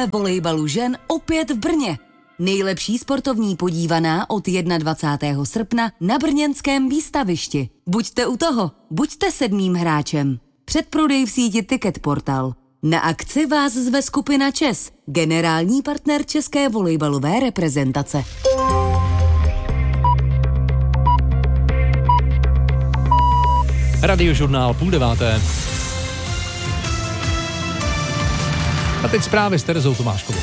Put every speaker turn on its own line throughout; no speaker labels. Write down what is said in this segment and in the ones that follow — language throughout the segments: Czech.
světové volejbalu žen opět v Brně. Nejlepší sportovní podívaná od 21. srpna na brněnském výstavišti. Buďte u toho, buďte 7. hráčem. Předprodej v síti Ticket Portal. Na akci vás zve skupina ČES, generální partner české volejbalové reprezentace.
Radiožurnál 8:30. A teď zprávy s Terezou Tomáškovou.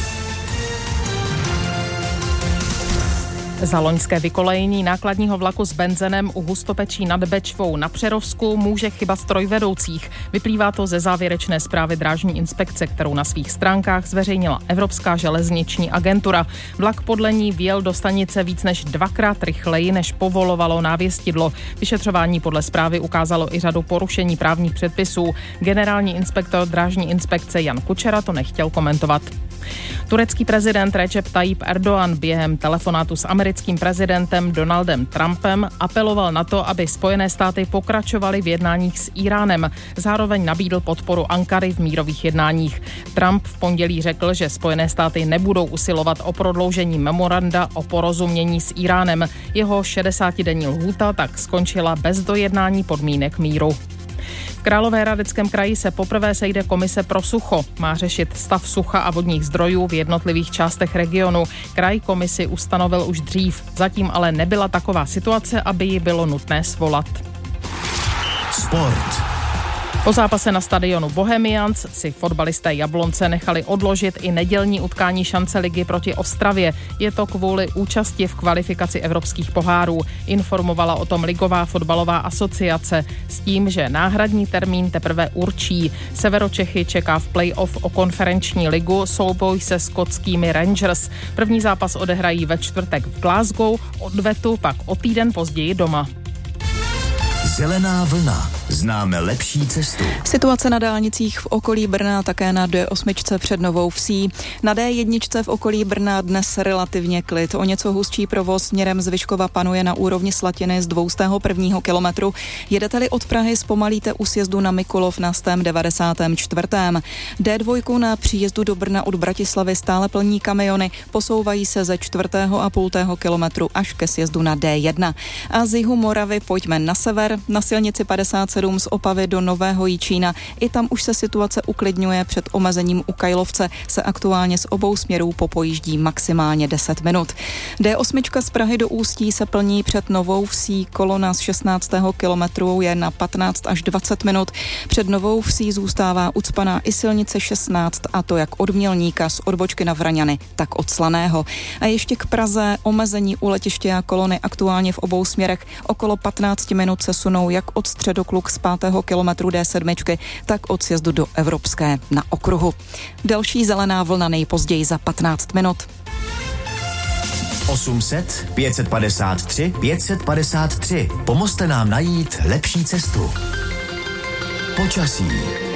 Za loňské vykolejení nákladního vlaku s benzenem u Hustopečí nad Bečvou na Přerovsku může chyba strojvedoucích. Vyplývá to ze závěrečné zprávy Drážní inspekce, kterou na svých stránkách zveřejnila Evropská železniční agentura. Vlak podle ní vjel do stanice víc než 2krát rychleji, než povolovalo návěstidlo. Vyšetřování podle zprávy ukázalo i řadu porušení právních předpisů. Generální inspektor Drážní inspekce Jan Kučera to nechtěl komentovat. Turecký prezident Recep Tayyip Erdoğan během telefonátu s americkým prezidentem Donaldem Trumpem apeloval na to, aby Spojené státy pokračovaly v jednáních s Íránem. Zároveň nabídl podporu Ankary v mírových jednáních. Trump v pondělí řekl, že Spojené státy nebudou usilovat o prodloužení memoranda o porozumění s Íránem. Jeho 60denní lhůta tak skončila bez dojednání podmínek míru. V Královéhradeckém kraji se poprvé sejde komise pro sucho. Má řešit stav sucha a vodních zdrojů v jednotlivých částech regionu. Kraj komisi ustanovil už dřív. Zatím ale nebyla taková situace, aby ji bylo nutné svolat.
Sport.
Po zápase na stadionu Bohemians si fotbalisté Jablonce nechali odložit i nedělní utkání šance ligy proti Ostravě. Je to kvůli účasti v kvalifikaci evropských pohárů. Informovala o tom Ligová fotbalová asociace s tím, že náhradní termín teprve určí. Severočechy čeká v play-off o konferenční ligu souboj se skotskými Rangers. První zápas odehrají ve čtvrtek v Glasgow, odvetu pak o týden později doma.
Zelená vlna. Známe lepší cestu.
Situace na dálnicích v okolí Brna, také na D8 před Novou Vsí. Na D1 v okolí Brna dnes relativně klid. O něco hustší provoz směrem z Vyškova panuje na úrovni Slatiny z 201. kilometru. Jedete-li od Prahy, zpomalíte u sjezdu na Mikulov na 194. D2 na příjezdu do Brna od Bratislavy stále plní kamiony, posouvají se ze 4,5 kilometru až ke sjezdu na D1. A z jihu Moravy pojďme na sever, na silnici 57 z Opavy do Nového Jičína. I tam už se situace uklidňuje, před omezením u Kajlovce se aktuálně z obou směrů popojíždí maximálně 10 minut. D8 z Prahy do Ústí se plní před Novou Vsí, kolona z 16. kilometru je na 15 až 20 minut. Před Novou Vsí zůstává ucpaná i silnice 16, a to jak od Mělníka z odbočky na Vraňany, tak od Slaného. A ještě k Praze, omezení u letiště a kolony aktuálně v obou směrech okolo 15 minut se sunou jak od Středokluk z 5. kilometru D7, tak od sjezdu do Evropské na okruhu. Další zelená vlna nejpozději za 15 minut.
800 553 553. Pomozte nám najít lepší cestu. Počasí.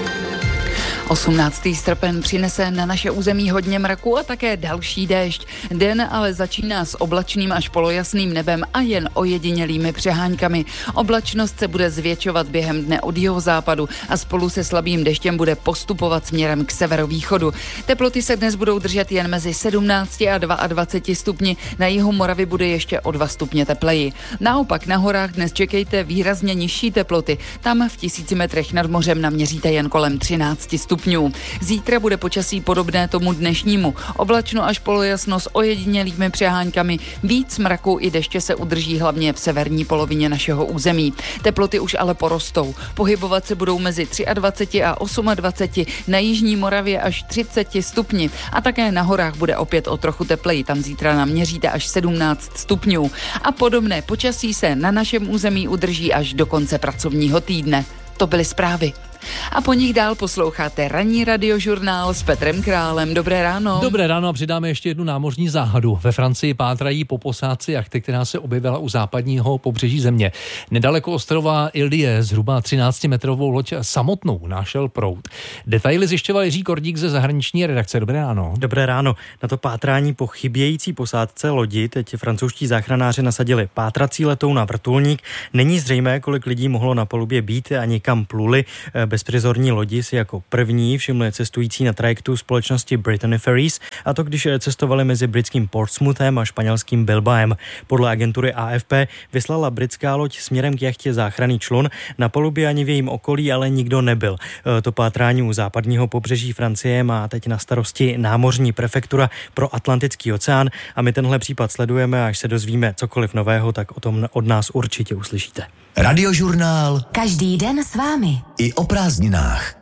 18. srpen přinese na naše území hodně mraku a také další déšť. Den ale začíná s oblačným až polojasným nebem a jen ojedinělými přeháňkami. Oblačnost se bude zvětšovat během dne od jihozápadu a spolu se slabým deštěm bude postupovat směrem k severovýchodu. Teploty se dnes budou držet jen mezi 17 a 22 stupni, na jihu Moravy bude ještě o 2 stupně tepleji. Naopak na horách dnes čekejte výrazně nižší teploty. Tam v 1000 metrech nad mořem naměříte jen kolem 13 stupňů. Zítra bude počasí podobné tomu dnešnímu. Oblačno až polojasno s ojedinělými přeháňkami. Víc mraku i deště se udrží hlavně v severní polovině našeho území. Teploty už ale porostou. Pohybovat se budou mezi 23 a 28, na jižní Moravě až 30 stupni. A také na horách bude opět o trochu tepleji. Tam zítra naměříte až 17 stupňů. A podobné počasí se na našem území udrží až do konce pracovního týdne. To byly zprávy. A po nich dál posloucháte ranní radiožurnál s Petrem Králem. Dobré ráno.
Dobré ráno a přidáme ještě jednu námořní záhadu. Ve Francii pátrají po posádce jachty, která se objevila u západního pobřeží země. Nedaleko ostrova Ile zhruba 13-metrovou loď samotnou našel proud. Detaily zjišťoval Jiří Kordík ze zahraniční redakce. Dobré ráno.
Dobré ráno. Na to pátrání po chybějící posádce lodi teď francouzští záchranáři nasadili pátrací letoun na vrtulník. Není zřejmé, kolik lidí mohlo na palubě být a někam pluli. bezprizorní lodi si jako první všimli cestující na trajektu společnosti Brittany Ferries, a to když cestovali mezi britským Portsmouthem a španělským Bilbaem. Podle agentury AFP vyslala britská loď směrem k jachtě záchranný člun. Na palubě ani v jejím okolí ale nikdo nebyl. To pátrání u západního pobřeží Francie má teď na starosti námořní prefektura pro Atlantický oceán a my tenhle případ sledujeme, až se dozvíme cokoliv nového, tak o tom od nás určitě uslyšíte.
Radiožurnál
Každý den s vámi.
i o prázdninách.